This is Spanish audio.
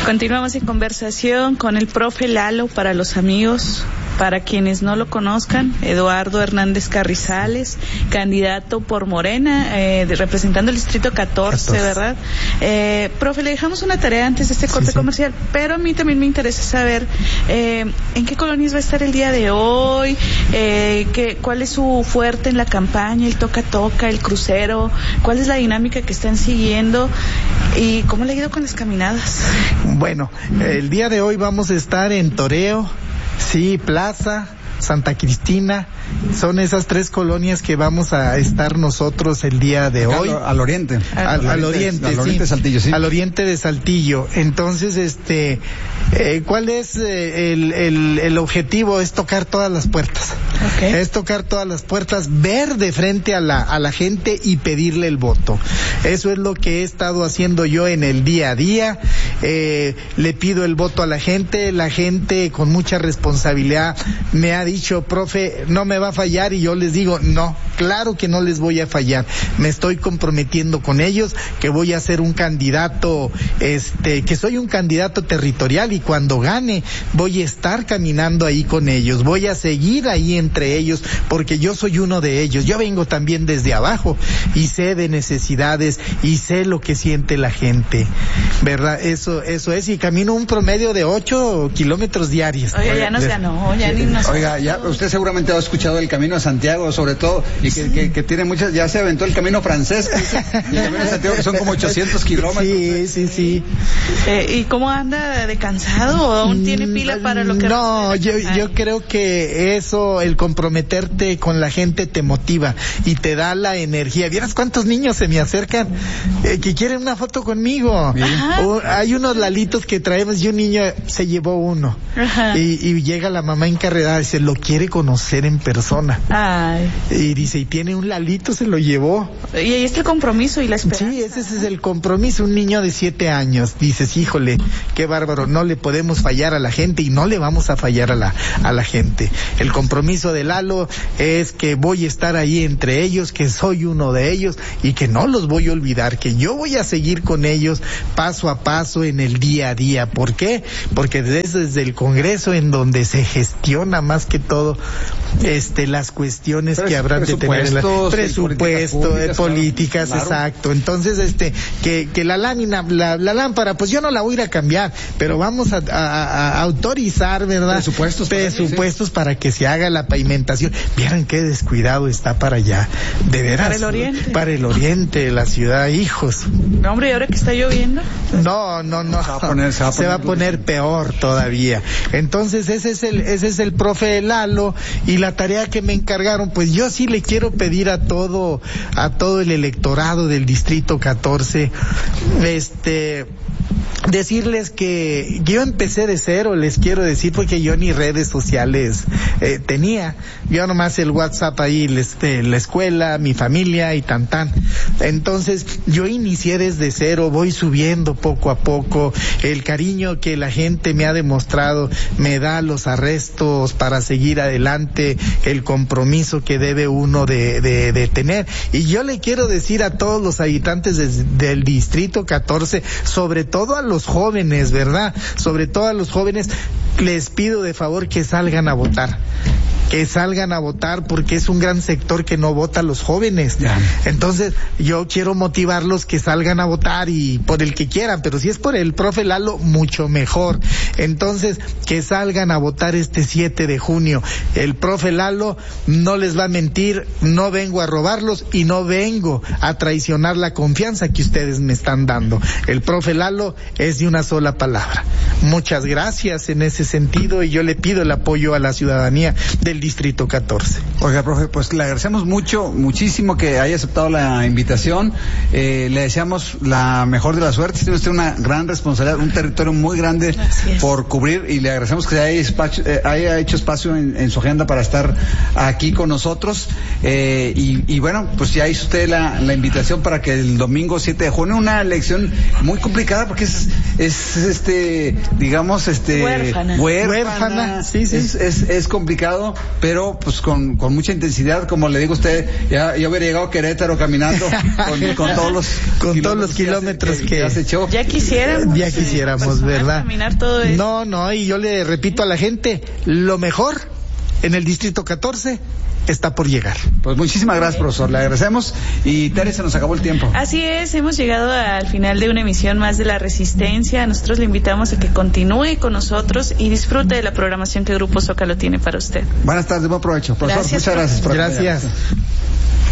Continuamos en conversación con el profe Lalo para los amigos. Para quienes no lo conozcan, Eduardo Hernández Carrizales, candidato por Morena, representando el distrito 14, ¿verdad? Profe, le dejamos una tarea antes de este corte comercial, pero a mí también me interesa saber en qué colonias va a estar el día de hoy, cuál es su fuerte en la campaña, el toca-toca, el crucero, cuál es la dinámica que están siguiendo y cómo le ha ido con las caminadas. Bueno, el día de hoy vamos a estar en Toreo, sí, Plaza, Santa Cristina, son esas tres colonias que vamos a estar nosotros el día de hoy. Al oriente. Al oriente, de Saltillo, sí. Al oriente de Saltillo. Entonces, ¿cuál es el objetivo? Es tocar todas las puertas. Okay. Es tocar todas las puertas, ver de frente a la gente y pedirle el voto. Eso es lo que he estado haciendo yo en el día a día. Le pido el voto a la gente con mucha responsabilidad me ha dicho, profe, no me va a fallar, y yo les digo, no, claro que no les voy a fallar, me estoy comprometiendo con ellos, que voy a ser un candidato, que soy un candidato territorial, y cuando gane voy a estar caminando ahí con ellos, voy a seguir ahí entre ellos, porque yo soy uno de ellos, yo vengo también desde abajo, y sé de necesidades, y sé lo que siente la gente, ¿verdad? Eso es, y camino un promedio de 8 kilómetros diarios. Oiga, ya nos ganó, ya ni nos... Oiga, ya usted seguramente ha escuchado el Camino a Santiago, sobre todo, y que tiene muchas, ya se aventó el Camino Francés, y el Camino a Santiago, que son como 800 kilómetros. Sí. ¿Y cómo anda, de cansado, o aún tiene pila para lo que... No, yo creo que eso, el comprometerte con la gente te motiva, y te da la energía. ¿Vieras cuántos niños se me acercan, que quieren una foto conmigo? Hay unos lalitos que traemos, y un niño se llevó uno, y llega la mamá encarregada, dice, lo quiere conocer en persona. Ay. Y dice, y tiene un lalito, se lo llevó. Y ahí está el compromiso y la esperanza. Sí, ese es el compromiso. Un niño de 7 años, dices, híjole, qué bárbaro, no le podemos fallar a la gente, y no le vamos a fallar a la gente. El compromiso de Lalo es que voy a estar ahí entre ellos, que soy uno de ellos, y que no los voy a olvidar, que yo voy a seguir con ellos paso a paso en el día a día. ¿Por qué? Porque desde el Congreso, en donde se gestiona más que todo las cuestiones que habrán de tener en presupuesto, políticas, claro. Exacto. Entonces, que la lámpara, pues yo no la voy a ir a cambiar, pero vamos a autorizar, ¿verdad? Presupuestos para que se haga la pavimentación. Vieran qué descuidado está para allá, de veras. Para el oriente de la ciudad, hijos. No, hombre, ¿y ahora que está lloviendo? No. Se va a poner peor todavía. Entonces, ese es el profe Lalo, y la tarea que me encargaron, pues yo sí le quiero pedir a todo el electorado del distrito 14, decirles que yo empecé de cero, les quiero decir, porque yo ni redes sociales tenía, yo nomás el WhatsApp ahí, la escuela, mi familia y tan. Entonces yo inicié desde cero, voy subiendo poco a poco, el cariño que la gente me ha demostrado me da los arrestos para seguir adelante, el compromiso que debe uno de tener, y yo le quiero decir a todos los habitantes del distrito 14, sobre todo a los jóvenes, ¿verdad? Sobre todo a los jóvenes, les pido de favor que salgan a votar. Porque es un gran sector que no vota a los jóvenes. Entonces, yo quiero motivarlos que salgan a votar, y por el que quieran, pero si es por el profe Lalo, mucho mejor. Entonces, que salgan a votar este 7 de junio. El profe Lalo no les va a mentir, no vengo a robarlos y no vengo a traicionar la confianza que ustedes me están dando. El profe Lalo es de una sola palabra. Muchas gracias en ese sentido, y yo le pido el apoyo a la ciudadanía del distrito 14. Oiga, profe, pues le agradecemos muchísimo que haya aceptado la invitación, le deseamos la mejor de las suertes, tiene usted una gran responsabilidad, un territorio muy grande por cubrir, y le agradecemos que haya hecho espacio en su agenda para estar aquí con nosotros, y bueno, pues ya hizo usted la invitación para que el domingo 7 de junio, una elección muy complicada, porque digamos, huérfana. Sí. Es complicado, pero pues con mucha intensidad, como le digo a usted, ya hubiera llegado a Querétaro caminando con todos los kilómetros que has hecho. Ya quisiéramos, ¿verdad? Caminar todo eso. No, y yo le repito a la gente, lo mejor en el Distrito 14 está por llegar. Pues muchísimas gracias, profesor, le agradecemos. Y Tere, se nos acabó el tiempo. Así es, hemos llegado al final de una emisión más de La Resistencia. Nosotros le invitamos a que continúe con nosotros y disfrute de la programación que Grupo Zócalo tiene para usted. Buenas tardes, buen provecho. Profesor, muchas gracias. Gracias.